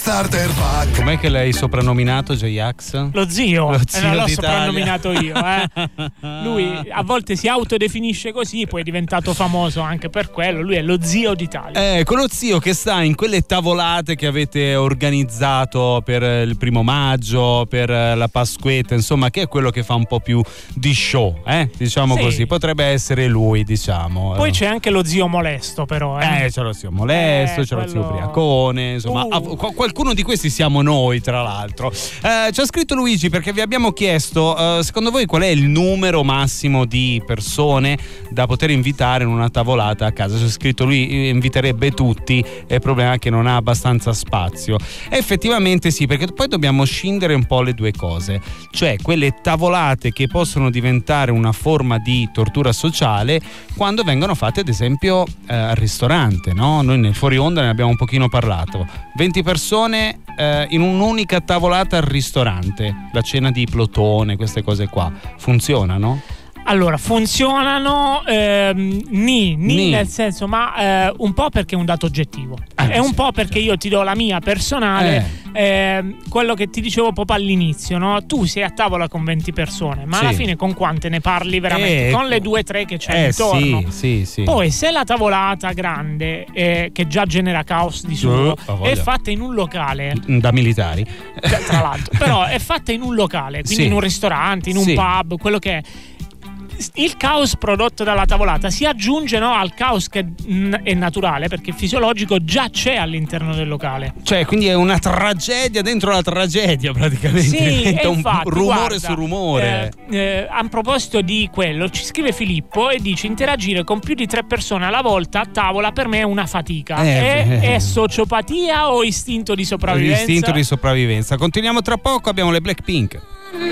Starter Pack. Com'è che l'hai soprannominato, J-Ax? Lo zio. Lo zio L'ho d'Italia. soprannominato io. Lui a volte si autodefinisce così, poi è diventato famoso anche per quello. Lui è lo zio d'Italia. Quello zio che sta in quelle tavolate che avete organizzato per il 1° maggio, per la Pasquetta, insomma, che è quello che fa un po' più di show, diciamo Sì. così. Potrebbe essere lui, diciamo. Poi c'è anche lo zio molesto, però. C'è lo zio molesto, c'è lo zio quello- ubriacone, insomma, qualcuno di questi siamo noi, tra l'altro. Ci ha scritto Luigi perché vi abbiamo chiesto, secondo voi qual è il numero massimo di persone da poter invitare in una tavolata a casa? C'è scritto lui inviterebbe tutti, è il problema è che non ha abbastanza spazio. Effettivamente sì, perché poi dobbiamo scindere un po' le due cose, cioè quelle tavolate che possono diventare una forma di tortura sociale quando vengono fatte ad esempio al ristorante, no? Noi nel fuori onda ne abbiamo un pochino parlato. 20 persone in un'unica tavolata al ristorante, la cena di Plotone, queste cose qua funzionano? Allora, funzionano nel senso, ma un po' perché è un dato oggettivo. È un po' perché io ti do la mia personale, quello che ti dicevo proprio all'inizio, no? Tu sei a tavola con 20 persone, ma alla fine con quante ne parli veramente? Con le 2 o 3 che c'è intorno. Sì. Poi se la tavolata grande, che già genera caos di suo, è fatta in un locale da militari, tra l'altro, però è fatta in un locale, quindi in un ristorante, in un pub, quello che è. Il caos prodotto dalla tavolata si aggiunge, no, al caos che è naturale, perché fisiologico già c'è all'interno del locale. Cioè, quindi è una tragedia dentro la tragedia, praticamente. Sì, diventa infatti, un rumore guarda, su rumore. A proposito di quello, ci scrive Filippo e dice: interagire con più di 3 persone alla volta a tavola per me è una fatica. È sociopatia o istinto di sopravvivenza? L'istinto di sopravvivenza. Continuiamo tra poco, abbiamo le Blackpink.